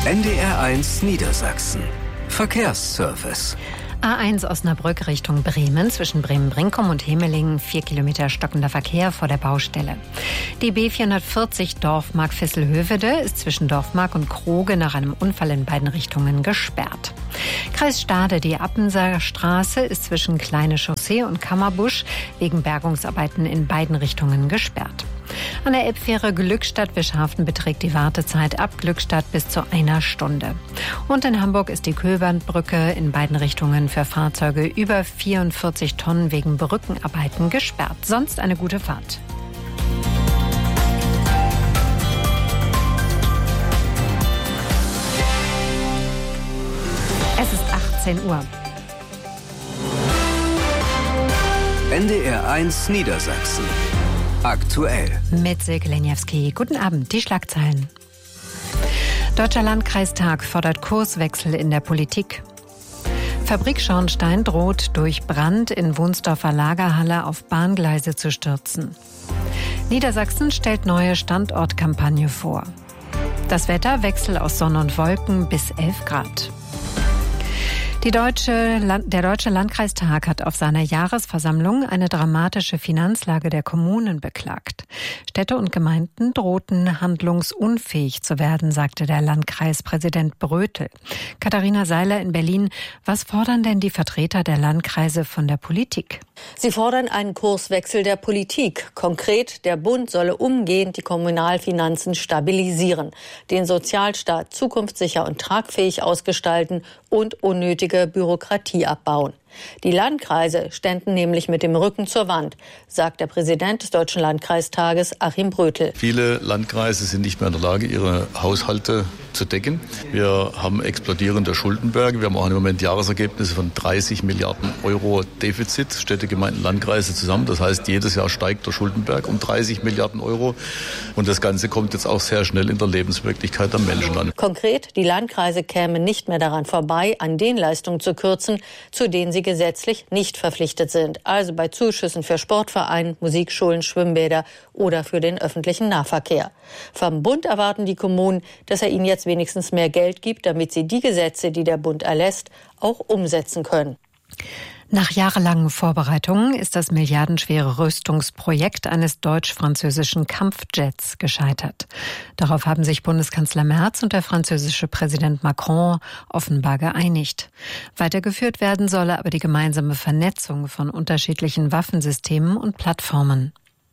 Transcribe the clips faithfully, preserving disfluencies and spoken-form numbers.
N D R eins Niedersachsen. Verkehrsservice. A eins Osnabrück Richtung Bremen, zwischen Bremen-Brinkum und Hemelingen, vier Kilometer stockender Verkehr vor der Baustelle. Die B vierhundertvierzig Dorfmark-Visselhövede ist zwischen Dorfmark und Kroge nach einem Unfall in beiden Richtungen gesperrt. Kreis Stade, die Appenser Straße ist zwischen Kleine Chaussee und Kammerbusch wegen Bergungsarbeiten in beiden Richtungen gesperrt. An der Elbfähre Glückstadt-Wischhafen beträgt die Wartezeit ab Glückstadt bis zu einer Stunde. Und in Hamburg ist die Köbernbrücke in beiden Richtungen für Fahrzeuge über vierundvierzig Tonnen wegen Brückenarbeiten gesperrt. Sonst eine gute Fahrt. Es ist achtzehn Uhr. N D R eins Niedersachsen. Aktuell. Mit Silke Lenjewski. Guten Abend, die Schlagzeilen. Deutscher Landkreistag fordert Kurswechsel in der Politik. Fabrikschornstein droht durch Brand in Wunsdorfer Lagerhalle auf Bahngleise zu stürzen. Niedersachsen stellt neue Standortkampagne vor. Das Wetter: Wechsel aus Sonne und Wolken bis elf Grad. Die Deutsche, der Deutsche Landkreistag hat auf seiner Jahresversammlung eine dramatische Finanzlage der Kommunen beklagt. Städte und Gemeinden drohten handlungsunfähig zu werden, sagte der Landkreispräsident Brötel. Katharina Seiler in Berlin. Was fordern denn die Vertreter der Landkreise von der Politik? Sie fordern einen Kurswechsel der Politik. Konkret, der Bund solle umgehend die Kommunalfinanzen stabilisieren, den Sozialstaat zukunftssicher und tragfähig ausgestalten und unnötige Bürokratie abbauen. Die Landkreise ständen nämlich mit dem Rücken zur Wand, sagt der Präsident des Deutschen Landkreistages, Achim Brötel. Viele Landkreise sind nicht mehr in der Lage, ihre Haushalte zu decken. Wir haben explodierende Schuldenberge. Wir haben auch im Moment Jahresergebnisse von dreißig Milliarden Euro Defizit, Städte, Gemeinden, Landkreise zusammen. Das heißt, jedes Jahr steigt der Schuldenberg um dreißig Milliarden Euro. Und das Ganze kommt jetzt auch sehr schnell in der Lebenswirklichkeit der Menschen an. Konkret, die Landkreise kämen nicht mehr daran vorbei, an den Leistungen zu kürzen, zu denen sie gesetzlich nicht verpflichtet sind. Also bei Zuschüssen für Sportvereine, Musikschulen, Schwimmbäder oder für den öffentlichen Nahverkehr. Vom Bund erwarten die Kommunen, dass er ihnen jetzt wenigstens mehr Geld gibt, damit sie die Gesetze, die der Bund erlässt, auch umsetzen können. Nach jahrelangen Vorbereitungen ist das milliardenschwere Rüstungsprojekt eines deutsch-französischen Kampfjets gescheitert. Darauf haben sich Bundeskanzler Merz und der französische Präsident Macron offenbar geeinigt. Weitergeführt werden solle aber die gemeinsame Vernetzung von unterschiedlichen Waffensystemen und Plattformen.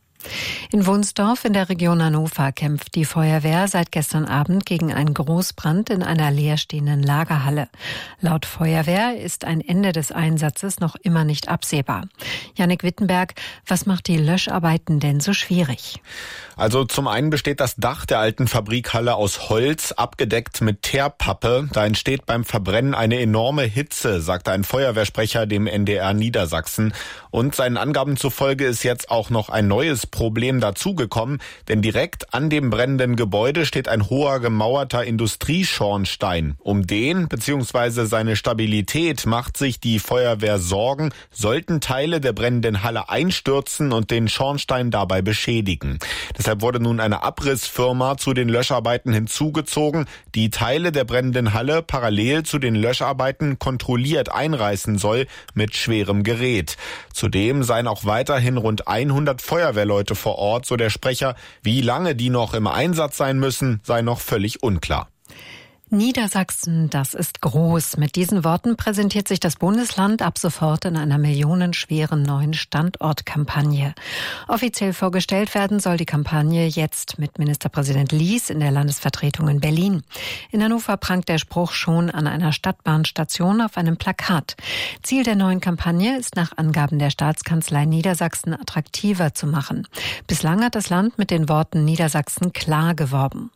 In Wunsdorf in der Region Hannover kämpft die Feuerwehr seit gestern Abend gegen einen Großbrand in einer leerstehenden Lagerhalle. Laut Feuerwehr ist ein Ende des Einsatzes noch immer nicht absehbar. Jannik Wittenberg, was macht die Löscharbeiten denn so schwierig? Also zum einen besteht das Dach der alten Fabrikhalle aus Holz, abgedeckt mit Teerpappe. Da entsteht beim Verbrennen eine enorme Hitze, sagte ein Feuerwehrsprecher dem N D R Niedersachsen. Und seinen Angaben zufolge ist jetzt auch noch ein neues Problem dazugekommen, denn direkt an dem brennenden Gebäude steht ein hoher gemauerter Industrieschornstein. Um den bzw. seine Stabilität macht sich die Feuerwehr Sorgen, sollten Teile der brennenden Halle einstürzen und den Schornstein dabei beschädigen. Deshalb wurde nun eine Abrissfirma zu den Löscharbeiten hinzugezogen, die Teile der brennenden Halle parallel zu den Löscharbeiten kontrolliert einreißen soll mit schwerem Gerät. Zudem seien auch weiterhin rund hundert Feuerwehrleute vor Ort, so der Sprecher. Wie lange die noch im Einsatz sein müssen, sei noch völlig unklar. Niedersachsen, das ist groß. Mit diesen Worten präsentiert sich das Bundesland ab sofort in einer millionenschweren neuen Standortkampagne. Offiziell vorgestellt werden soll die Kampagne jetzt mit Ministerpräsident Lies in der Landesvertretung in Berlin. In Hannover prangt der Spruch schon an einer Stadtbahnstation auf einem Plakat. Ziel der neuen Kampagne ist nach Angaben der Staatskanzlei Niedersachsen attraktiver zu machen. Bislang hat das Land mit den Worten Niedersachsen klar geworben.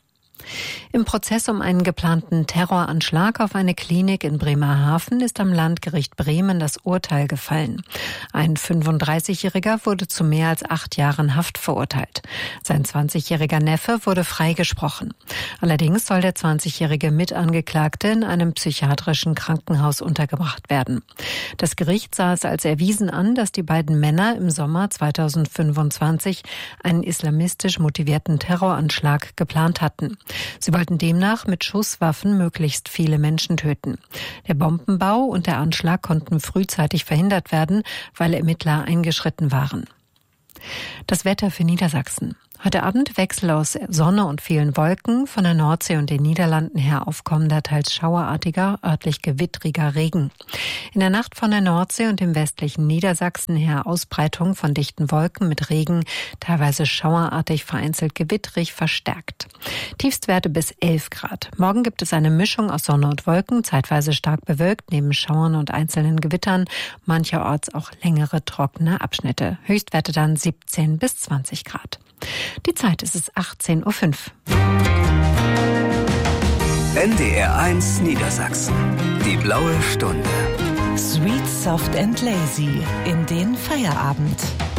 Im Prozess um einen geplanten Terroranschlag auf eine Klinik in Bremerhaven ist am Landgericht Bremen das Urteil gefallen. Ein fünfunddreißigjähriger wurde zu mehr als acht Jahren Haft verurteilt. Sein zwanzigjähriger Neffe wurde freigesprochen. Allerdings soll der zwanzigjährige Mitangeklagte in einem psychiatrischen Krankenhaus untergebracht werden. Das Gericht sah es als erwiesen an, dass die beiden Männer im Sommer zweitausendfünfundzwanzig einen islamistisch motivierten Terroranschlag geplant hatten. Sie wollten demnach mit Schusswaffen möglichst viele Menschen töten. Der Bombenbau und der Anschlag konnten frühzeitig verhindert werden, weil Ermittler eingeschritten waren. Das Wetter für Niedersachsen. Heute Abend Wechsel aus Sonne und vielen Wolken, von der Nordsee und den Niederlanden her aufkommender, teils schauerartiger, örtlich gewittriger Regen. In der Nacht von der Nordsee und dem westlichen Niedersachsen her Ausbreitung von dichten Wolken mit Regen, teilweise schauerartig, vereinzelt gewittrig, verstärkt. Tiefstwerte bis elf Grad. Morgen gibt es eine Mischung aus Sonne und Wolken, zeitweise stark bewölkt, neben Schauern und einzelnen Gewittern, mancherorts auch längere trockene Abschnitte. Höchstwerte dann siebzehn bis zwanzig Grad. Die Zeit ist es achtzehn Uhr fünf. N D R eins Niedersachsen. Die blaue Stunde. Sweet, soft and lazy in den Feierabend.